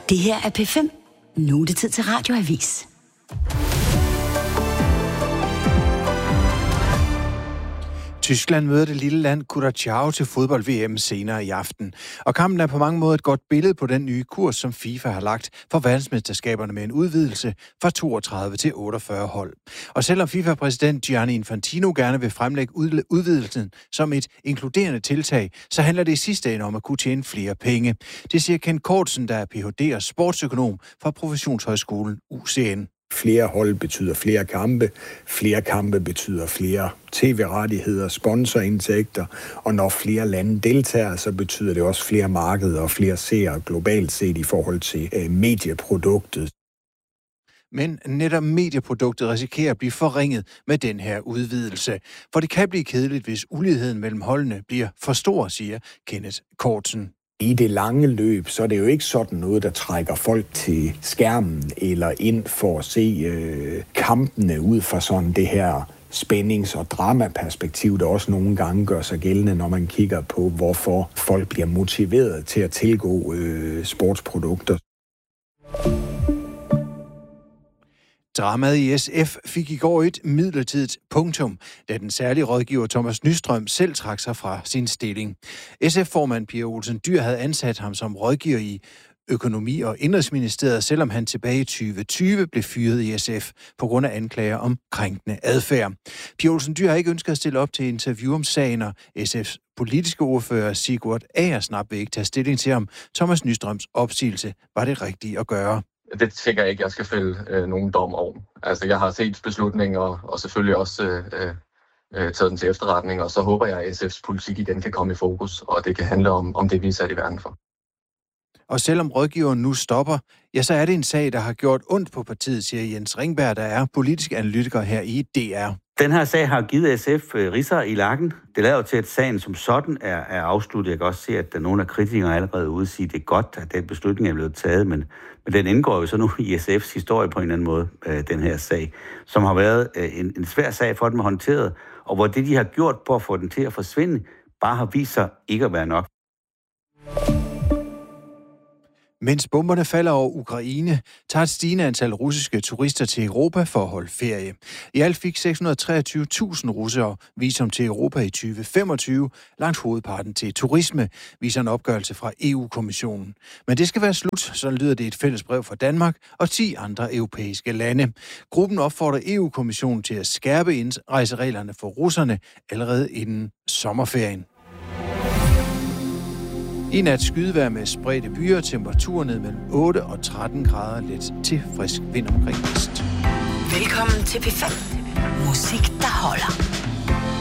Det her er P5. Nu er det tid til Radioavis. Tyskland møder det lille land Curaçao til fodbold-VM senere i aften. Og kampen er på mange måder et godt billede på den nye kurs, som FIFA har lagt for verdensmesterskaberne med en udvidelse fra 32 til 48 hold. Og selvom FIFA-præsident Gianni Infantino gerne vil fremlægge udvidelsen som et inkluderende tiltag, så handler det i sidste ende om at kunne tjene flere penge. Det siger Ken Kortsen, der er Ph.D. og sportsøkonom fra Professionshøjskolen UCN. Flere hold betyder flere kampe. Flere kampe betyder flere tv-rettigheder, sponsorindtægter. Og når flere lande deltager, så betyder det også flere markeder og flere seere globalt set i forhold til medieproduktet. Men netop medieproduktet risikerer at blive forringet med den her udvidelse. For det kan blive kedeligt, hvis uligheden mellem holdene bliver for stor, siger Kenneth Kortsen. I det lange løb, så er det jo ikke sådan noget, der trækker folk til skærmen eller ind for at se kampene ud fra sådan det her spændings- og dramaperspektiv, der også nogle gange gør sig gældende, når man kigger på, hvorfor folk bliver motiveret til at tilgå sportsprodukter. Dramaet i SF fik i går et midlertidigt punktum, da den særlige rådgiver Thomas Nystrøm selv trak sig fra sin stilling. SF-formand Pia Olsen Dyhr havde ansat ham som rådgiver i Økonomi- og Indenrigsministeriet, selvom han tilbage i 2020 blev fyret i SF på grund af anklager om krænkende adfærd. Pia Olsen Dyhr har ikke ønsket at stille op til interview om sagen, og SF's politiske ordfører Sigurd Agersnap vil ikke tage stilling til, om Thomas Nystrøms opsigelse var det rigtige at gøre. Det tænker jeg ikke, jeg skal fælde nogen dom over. Altså, jeg har set beslutningen og selvfølgelig også taget den til efterretning, og så håber jeg, at SF's politik igen kan komme i fokus, og det kan handle om det, vi er sat i verden for. Og selvom rådgiveren nu stopper, ja, så er det en sag, der har gjort ondt på partiet, siger Jens Ringberg, der er politisk analytiker her i DR. Den her sag har givet SF ridser i lakken. Det lader jo til, at sagen som sådan er afsluttet. Jeg kan også se, at nogle af kritikere allerede ude siger, at det er godt, at den beslutning er blevet taget, men den indgår jo så nu i SF's historie på en eller anden måde, den her sag, som har været en svær sag for dem at håndtere, og hvor det, de har gjort på at få den til at forsvinde, bare har vist sig ikke at være nok. Mens bomberne falder over Ukraine, tager et stigende antal russiske turister til Europa for at holde ferie. I alt fik 623.000 russere visum til Europa i 2025, langt hovedparten til turisme, viser en opgørelse fra EU-kommissionen. Men det skal være slut, så lyder det et fælles brev fra Danmark og 10 andre europæiske lande. Gruppen opfordrer EU-kommissionen til at skærpe indrejsereglerne for russerne allerede inden sommerferien. I nat skydevejr med spredte byer, temperaturer ned mellem 8 og 13 grader, let til frisk vind omkring vest. Velkommen til P5. Musik, der holder.